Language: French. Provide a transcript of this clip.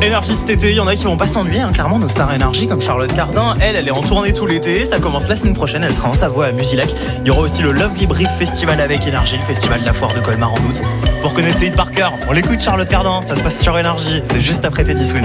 Énergie cet été, il y en a qui vont pas s'ennuyer, hein. Clairement nos stars énergie comme Charlotte Cardin, elle est en tournée tout l'été, ça commence la semaine prochaine, elle sera en Savoie à Musilac. Il y aura aussi le Lovely Brief Festival avec Énergie, le festival de la foire de Colmar en août. Pour connaître ses hits par cœur, on l'écoute Charlotte Cardin, ça se passe sur Énergie, c'est juste après Teddy Swims.